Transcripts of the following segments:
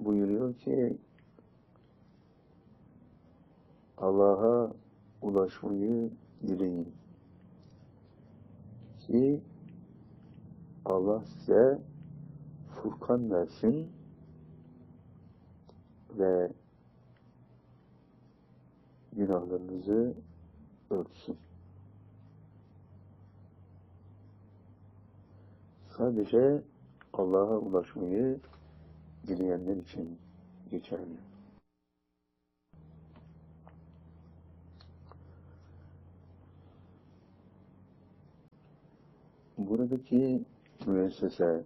buyuruyor ki Allah'a ulaşmayı dileyin ki Allah size Furkan versin ve günahlarınızı örtsün. Sadece Allah'a ulaşmayı dileyenler için geçerli. Buradaki müessese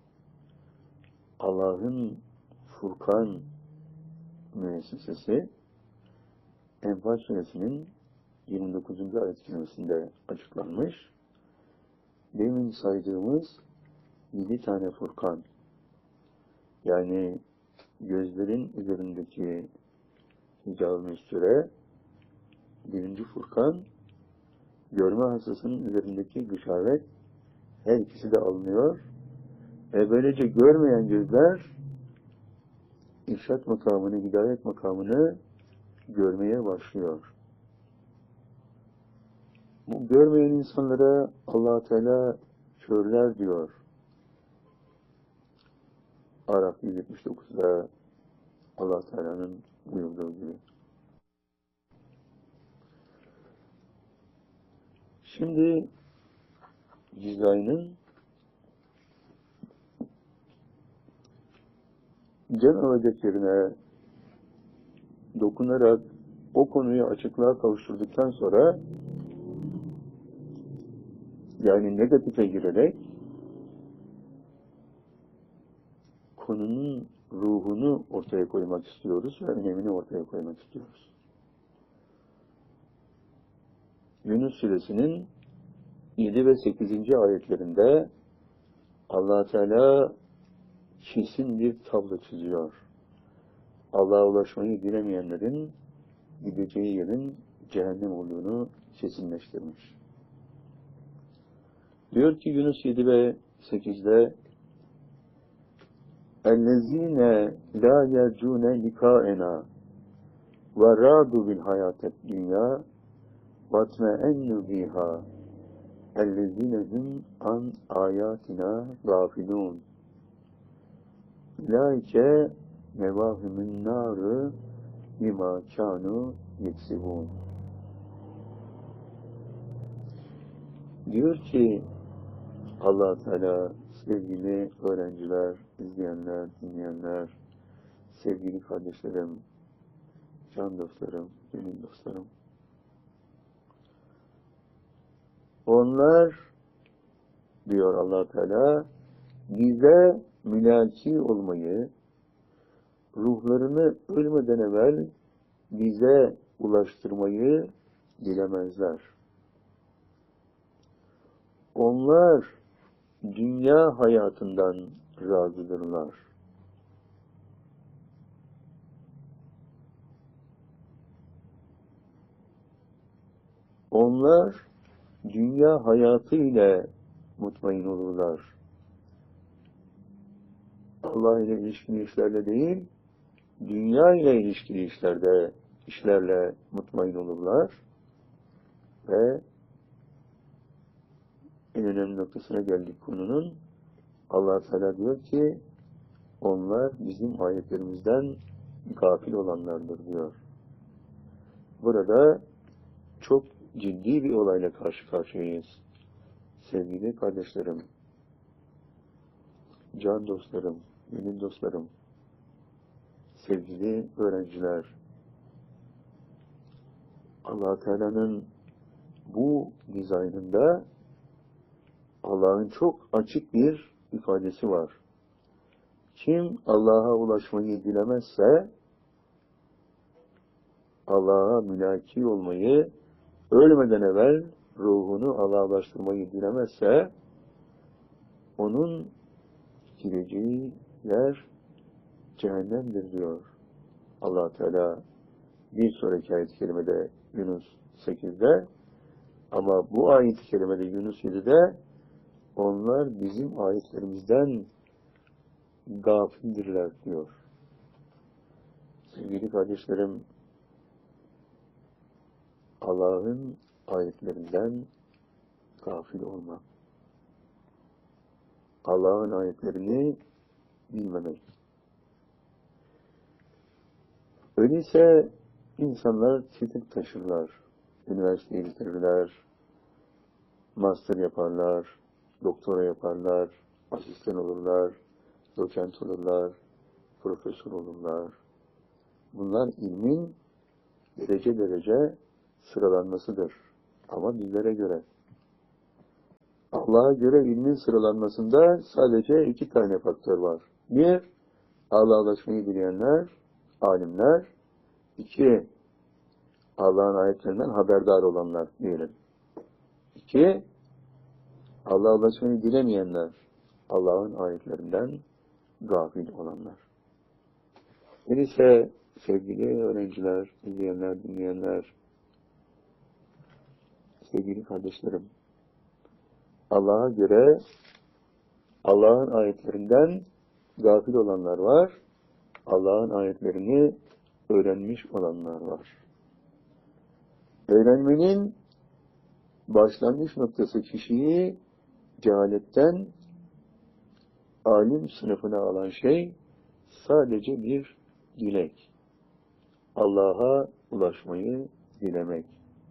Allah'ın Furkan müessesesi Enfal Suresinin 29. ayet kerimesinde açıklanmış. Demin saydığımız 7 tane Furkan, yani gözlerin üzerindeki hicab-ı mesture, 1. Furkan, görme hastasının üzerindeki gışavet, her ikisi de alınıyor ve böylece görmeyen gözler irşad makamını, hidayet makamını görmeye başlıyor. Bu görmeyen insanlara Allah-u Teala körler diyor. Araf 179'da Allah-u Teala'nın buyurduğu gibi. Şimdi Cizayir'in Cenab-ı Defterine dokunarak o konuyu açıklığa kavuşturduktan sonra, yani negatife girerek konunun ruhunu ortaya koymak istiyoruz ve önemini ortaya koymak istiyoruz. Yunus Suresinin 7 ve 8. ayetlerinde Allah Teala kesin bir tablo çiziyor. Allah'a ulaşmayı dilemeyenlerin gideceği yerin cehennem olduğunu kesinleştirmiş. Diyor ki Yunus 7 ve 8'de اَلَّذ۪ينَ لَا يَرْجُونَ لِقَاءَنَا وَرَادُوا بِالْحَيَاةِ الدُّنْيَا وَاتْمَأَنُّوا بِهَا اَلَّذ۪ينَ هُمْ عَنْ آيَاتِنَا غَافِلُونَ اُولَٰئِكَ مَوَاهُمُ النَّارِ بِمَا كَانُوا يَكْسِبُونَ. Diyor ki Allah Teala, sevgili öğrenciler, izleyenler, dinleyenler, sevgili kardeşlerim, can dostlarım, gönül dostlarım. Onlar, diyor Allah Teala, bize mülaki olmayı, ruhlarını ölmeden evvel bize ulaştırmayı dilemezler. Onlar dünya hayatından razıdırlar. Onlar dünya hayatı ile mutmain olurlar. Allah ile ilişkili işlerle değil, dünya ile ilişkili işlerle mutmain olurlar ve en önemli noktasına geldik konunun. Allah Teala diyor ki onlar bizim ayetlerimizden gafil olanlardır diyor. Burada çok ciddi bir olayla karşı karşıyayız. Sevgili kardeşlerim, can dostlarım, gönül dostlarım, sevgili öğrenciler, Allah Teala'nın bu dizaynında Allah'ın çok açık bir ifadesi var. Kim Allah'a ulaşmayı dilemezse, Allah'a mülaki olmayı, ölmeden evvel ruhunu Allah'a ulaştırmayı dilemezse, onun gideceği yer cehennemdir diyor Allah Teala bir sonraki ayet-i kerimede Yunus 8'de, ama bu ayet-i kerimede Yunus 7'de onlar bizim ayetlerimizden gafildirler diyor. Sevgili kardeşlerim, Allah'ın ayetlerinden gafil olmak. Allah'ın ayetlerini bilmemek. Öyleyse insanlar titik taşırlar, üniversiteyi bitirirler, master yaparlar, doktora yaparlar, asistan olurlar, doçent olurlar, profesör olurlar. Bunlar ilmin derece derece sıralanmasıdır. Ama bizlere göre. Allah'a göre ilmin sıralanmasında sadece 2 tane faktör var. 1, Allah'a ulaşmayı bilenler, alimler. 2, Allah'ın ayetlerinden haberdar olanlar diyelim. 2, Allah'a ulaşmayı bilemeyenler, Allah'ın ayetlerinden gafil olanlar. Öyleyse sevgili öğrenciler, izleyenler, dinleyenler, sevgili kardeşlerim, Allah'a göre Allah'ın ayetlerinden gafil olanlar var, Allah'ın ayetlerini öğrenmiş olanlar var. Öğrenmenin başlangıç noktası kişiyi cehaletten alim sınıfına alan şey sadece bir dilek. Allah'a ulaşmayı dilemek.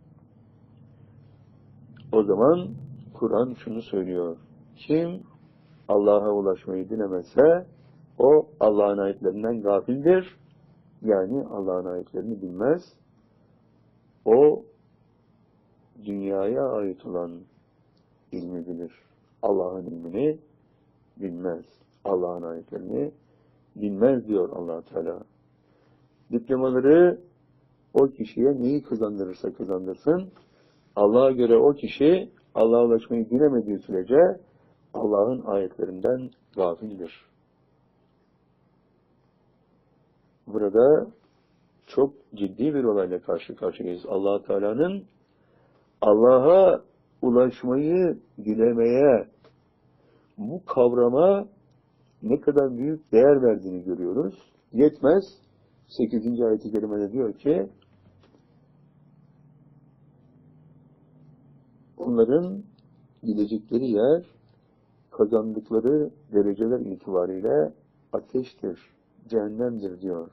O zaman Kur'an şunu söylüyor. Kim Allah'a ulaşmayı dilemezse o Allah'ın ayetlerinden gafildir. Yani Allah'ın ayetlerini bilmez. O dünyaya ait olan ilmi bilir. Allah'ın ilmini bilmez. Allah'ın ayetlerini bilmez diyor Allah Teala. Diplomaları o kişiye neyi kazandırırsa kazandırsın, Allah'a göre o kişi Allah'a ulaşmayı bilemediği sürece Allah'ın ayetlerinden gafildir. Burada çok ciddi bir olayla karşı karşıyayız. Allah Teala'nın Allah'a ulaşmayı dilemeye, bu kavrama ne kadar büyük değer verdiğini görüyoruz. Yetmez. 8. ayet-i kerimede diyor ki onların gidecekleri yer kazandıkları dereceler itibariyle ateştir, cehennemdir diyor.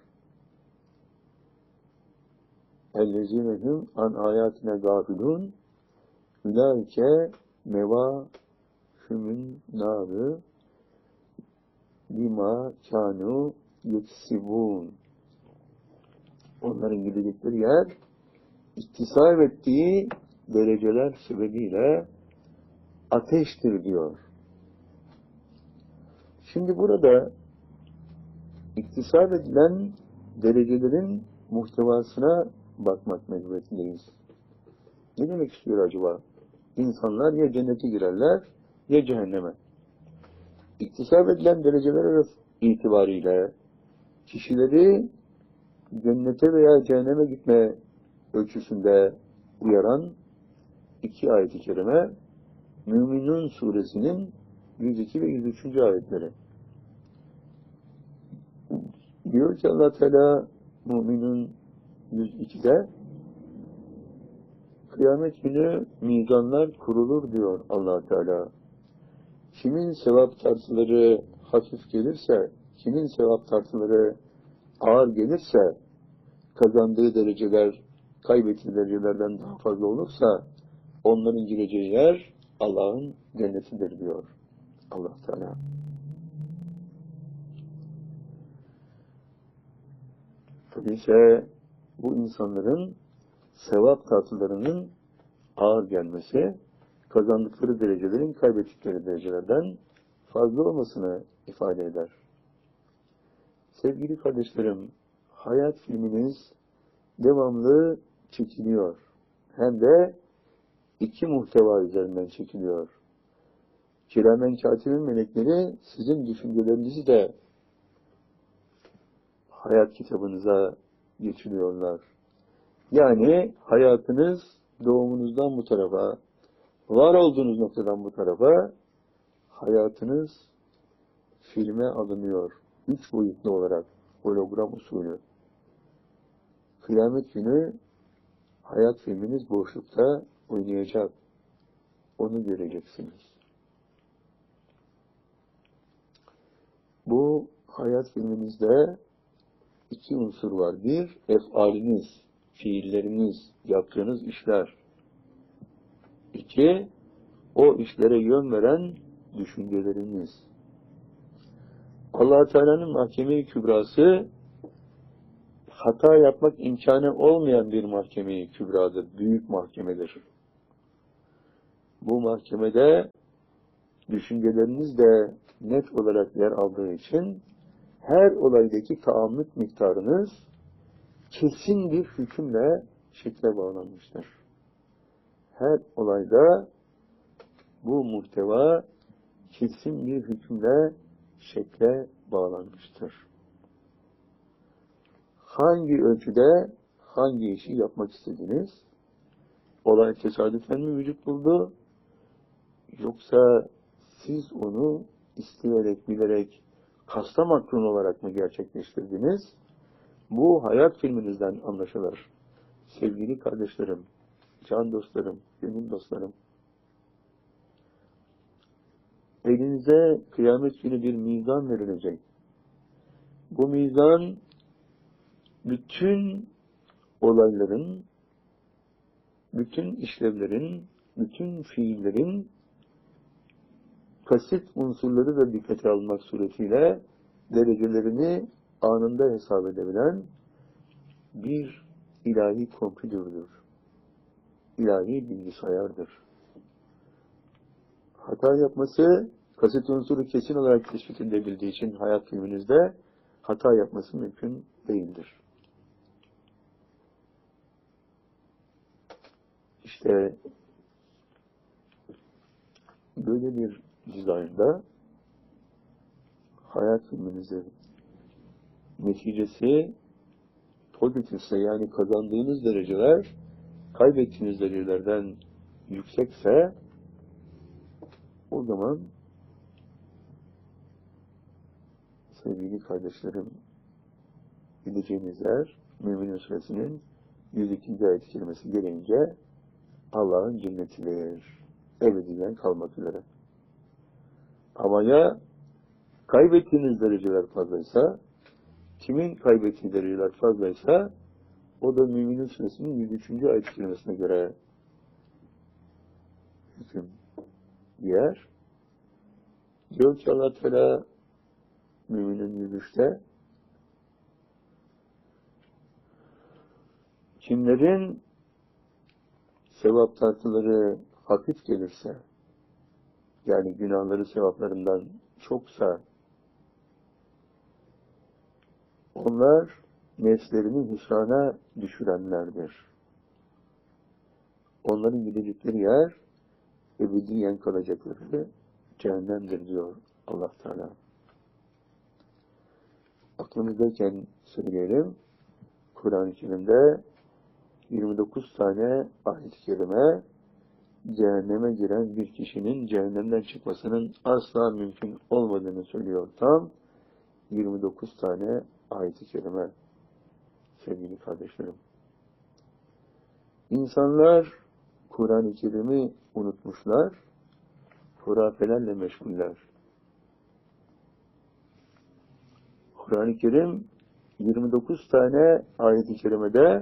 اَلَّذِينَهُمْ an ayatine gafilun ulaike mevâhümün nârı bima kânû yeksibûn. Onların gidecekleri yer iktisap ettiği dereceler sebebiyle ateştir diyor. Şimdi burada iktisap edilen derecelerin muhtevasına bakmak mecburiyetindeyiz. Ne demek istiyor acaba? İnsanlar ya cennete girerler ya cehenneme. İktisap edilen dereceler arası itibariyle kişileri cennete veya cehenneme gitme ölçüsünde uyaran 2 ayet-i kerime Müminun suresinin 102 ve 103. ayetleri. Diyor ki Allah Teala Müminun 102'de kıyamet günü mizanlar kurulur diyor Allah Teala. Kimin sevap tartıları hafif gelirse, kimin sevap tartıları ağır gelirse, kazandığı dereceler, kaybettiği derecelerden daha fazla olursa, onların gireceği yer Allah'ın cennetidir diyor Allah Teala. Öyleyse bu insanların sevap tartılarının ağır gelmesi, kazandıkları derecelerin kaybettikleri derecelerden fazla olmasını ifade eder. Sevgili kardeşlerim, hayat filminiz devamlı çekiliyor. Hem de 2 muhteva üzerinden çekiliyor. Kiramen katibin melekleri sizin düşüncelerinizi de hayat kitabınıza geçiriyorlar. Yani hayatınız doğumunuzdan bu tarafa, var olduğunuz noktadan bu tarafa hayatınız filme alınıyor. 3 boyutlu olarak, hologram usulü. kıyamet günü hayat filminiz boşlukta oynayacak. Onu göreceksiniz. Bu hayat filminizde iki unsur var. Bir, efaliniz, fiilleriniz, yaptığınız işler. İki, o işlere yön veren düşünceleriniz. Allah Teala'nın mahkeme-i kübrası hata yapmak imkanı olmayan bir mahkeme-i kübradır, büyük mahkemedir. Bu mahkemede düşünceleriniz de net olarak yer aldığı için her olaydaki taammüt miktarınız kesin bir hükümle şekle bağlanmıştır. Her olayda bu muhteva kesin bir hükümle şekle bağlanmıştır. Hangi ölçüde hangi işi yapmak istediniz? Olay tesadüfen mi vücut buldu? Yoksa siz onu isteyerek, bilerek, kasta makrun olarak mı gerçekleştirdiniz? Bu hayat filminizden anlaşılır. Sevgili kardeşlerim, can dostlarım, gönül dostlarım. Elinize kıyamet günü bir mizan verilecek. Bu mizan bütün olayların, bütün işlevlerin, bütün fiillerin kasıt unsurları da dikkate almak suretiyle derecelerini anında hesap edebilen bir ilahi kompütürdür. İlahi bilgisayardır. Hata yapması, kasıt unsuru kesin olarak tespit edilebildiği için hayat filminizde hata yapması mümkün değildir. İşte böyle bir dizaynda hayat filminizin neticesi pozitifse, yani kazandığınız dereceler kaybettiğiniz derecelerden yüksekse o zaman sevgili kardeşlerim, gideceğiniz yer Mü'minin Suresinin 102. ayet-i kerimesi gereğince Allah'ın cennetidir. Ebediyen kalmak üzere. Ama ya kaybettiğiniz dereceler fazlaysa, kimin kaybettiği dereceler fazlaysa o da Mü'minin Suresinin 103. ayet-i kerimesine göre hüküm yer. Diyor ki Allah Teala Mü'minin 103'te kimlerin sevap tartıları hafif gelirse, yani günahları sevaplarından çoksa, onlar nefslerini hüsrana düşürenlerdir. Onların gidecekleri yer ebediyen kalacakları cehennemdir diyor Allah Teala. Aklımızdayken söyleyelim, Kur'an-ı Kerim'de 29 tane ayet-i kerime cehenneme giren bir kişinin cehennemden çıkmasının asla mümkün olmadığını söylüyor. Tam 29 tane ayet-i kerime sevgili kardeşlerim. İnsanlar Kur'an-ı Kerim'i unutmuşlar, hurafelerle meşguller. Kur'an-ı Kerim 29 tane ayet-i kerimede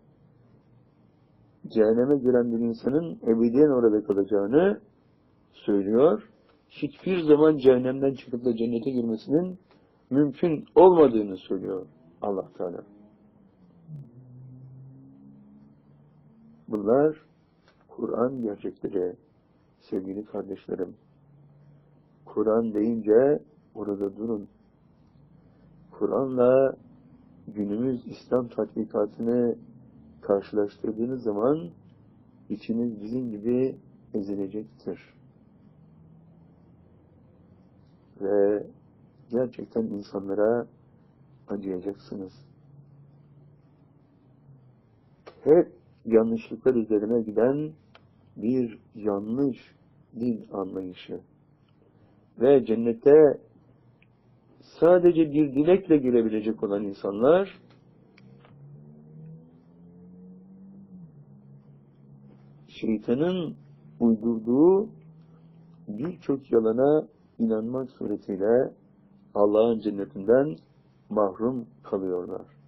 cehenneme giren bir insanın ebediyen orada kalacağını söylüyor. Hiçbir zaman cehennemden çıkıp da cennete girmesinin mümkün olmadığını söylüyor Allah Teala. Bunlar Kur'an gerçekleri sevgili kardeşlerim. Kur'an deyince orada durun. Kur'an'la günümüz İslam tatbikatını karşılaştırdığınız zaman içiniz bizim gibi ezilecektir. Ve gerçekten insanlara acıyacaksınız. Hep yanlışlıklar üzerine giden bir yanlış din anlayışı. Ve cennete sadece bir dilekle girebilecek olan insanlar şeytanın uydurduğu birçok yalana inanmak suretiyle Allah'ın cennetinden mahrum kalıyorlar.